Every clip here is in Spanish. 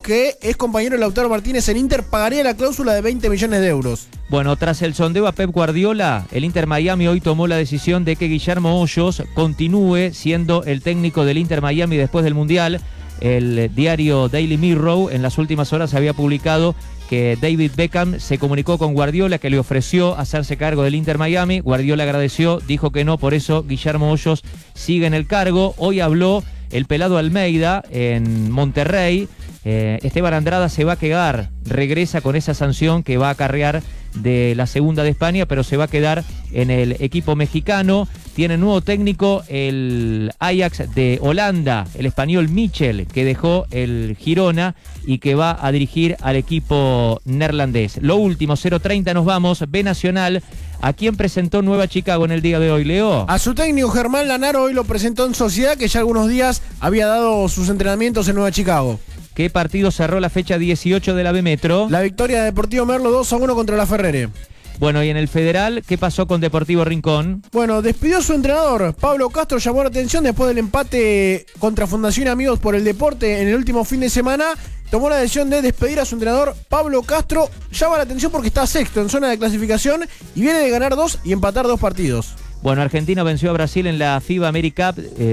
que es compañero de Lautaro Martínez en Inter, pagaría la cláusula de 20 millones de euros. Bueno, tras el sondeo a Pep Guardiola, el Inter Miami hoy tomó la decisión de que Guillermo Hoyos continúe siendo el técnico del Inter Miami después del Mundial. El diario Daily Mirror en las últimas horas había publicado que David Beckham se comunicó con Guardiola, que le ofreció hacerse cargo del Inter Miami. Guardiola agradeció, dijo que no, por eso Guillermo Hoyos sigue en el cargo. Hoy habló el pelado Almeida en Monterrey. Esteban Andrada se va a quedar, regresa con esa sanción que va a acarrear de la segunda de España, pero se va a quedar en el equipo mexicano. Tiene nuevo técnico el Ajax de Holanda, el español Michel, que dejó el Girona y que va a dirigir al equipo neerlandés. Lo último, 0:30 nos vamos. B Nacional, ¿a quién presentó Nueva Chicago en el día de hoy, Leo? A su técnico Germán Lanaro hoy lo presentó en Sociedad, que ya algunos días había dado sus entrenamientos en Nueva Chicago. ¿Qué partido cerró la fecha 18 de la B Metro? La victoria de Deportivo Merlo 2-1 contra la Ferrere. Bueno, y en el Federal, ¿qué pasó con Deportivo Rincón? Bueno, despidió a su entrenador. Pablo Castro llamó la atención después del empate contra Fundación Amigos por el Deporte en el último fin de semana. Tomó la decisión de despedir a su entrenador. Pablo Castro llama la atención porque está sexto en zona de clasificación y viene de ganar 2 y empatar 2 partidos. Bueno, Argentina venció a Brasil en la FIBA AmeriCup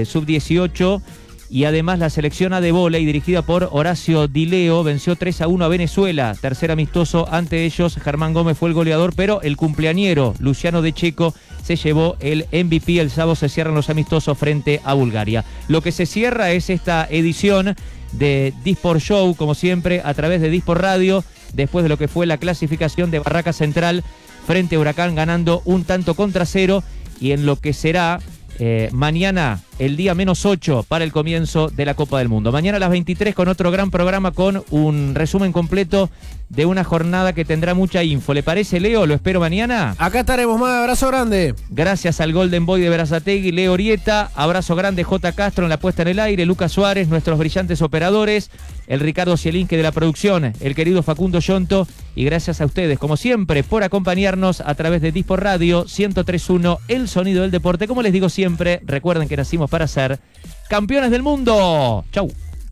Sub-18. Y además la selección A de vóley, dirigida por Horacio Di Leo, venció 3-1 a Venezuela. Tercer amistoso ante ellos. Germán Gómez fue el goleador, pero el cumpleañero Luciano De Checo se llevó el MVP. El sábado se cierran los amistosos frente a Bulgaria. Lo que se cierra es esta edición de Disport Show, como siempre, a través de Disport Radio, después de lo que fue la clasificación de Barraca Central frente a Huracán, ganando 1-0, y en lo que será mañana el día -8 para el comienzo de la Copa del Mundo. Mañana a las 23 con otro gran programa, con un resumen completo de una jornada que tendrá mucha info. ¿Le parece, Leo? ¿Lo espero mañana? Acá estaremos, más abrazo grande. Gracias al Golden Boy de Berazategui, Leo Orieta. Abrazo grande, J. Castro en la puesta en el aire, Lucas Suárez, nuestros brillantes operadores, el Ricardo Cielinque de la producción, el querido Facundo Yonto, y gracias a ustedes, como siempre, por acompañarnos a través de Disport Radio 103.1, el sonido del deporte. Como les digo siempre, recuerden que nacimos para ser campeones del mundo. Chau.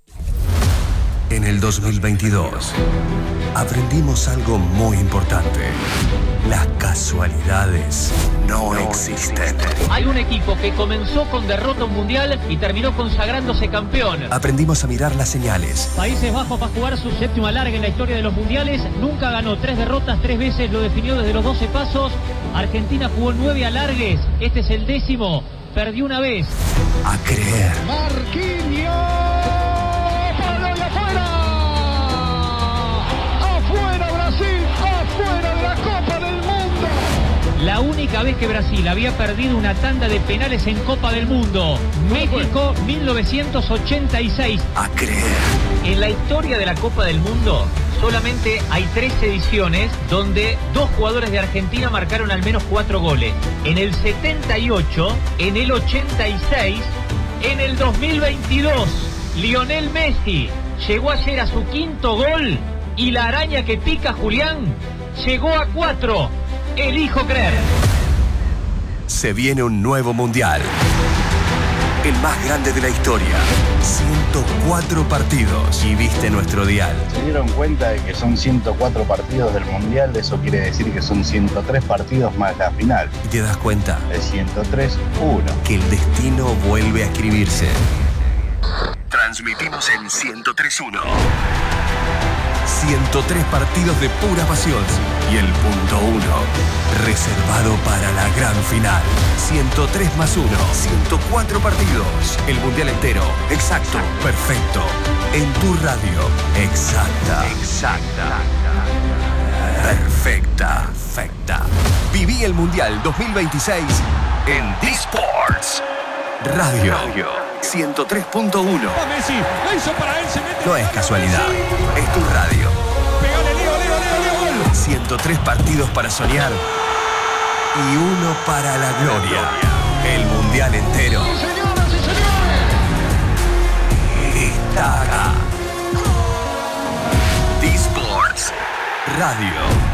En el 2022 aprendimos algo muy importante. Las casualidades no existen. Hay un equipo que comenzó con derrota mundial y terminó consagrándose campeón. Aprendimos a mirar las señales. Países Bajos va a jugar su séptima alargue en la historia de los mundiales. Nunca ganó, 3 derrotas, 3 veces lo definió desde los 12 pasos. Argentina jugó 9 alargues, este es el 10º. Perdió una vez. A creer. Marquinhos. ¡Palo y afuera! ¡Afuera Brasil! ¡Afuera de la Copa del Mundo! La única vez que Brasil había perdido una tanda de penales en Copa del Mundo. México, 1986. A creer. En la historia de la Copa del Mundo solamente hay 3 ediciones donde 2 jugadores de Argentina marcaron al menos 4 goles. En el 78, en el 86, en el 2022. Lionel Messi llegó ayer a su 5º gol y la araña que pica, Julián, llegó a 4. Elijo creer. Se viene un nuevo mundial. El más grande de la historia. 104 partidos. Y viste nuestro dial. Se dieron cuenta de que son 104 partidos del Mundial. Eso quiere decir que son 103 partidos más la final. Y te das cuenta. El 103-1. Que el destino vuelve a escribirse. Transmitimos en 103.1. 103 partidos de pura pasión. Y el punto 1, reservado para la gran final. 103 más 1, 104 partidos. El mundial entero, exacto, perfecto. En tu radio, exacta. Perfecta. Viví el mundial 2026 en Disports Radio 103.1. No es casualidad, es tu radio. Pegale, Leo. 103 partidos para soñar y 1 para la gloria. El mundial entero Señoras y señores. está acá. Disports Radio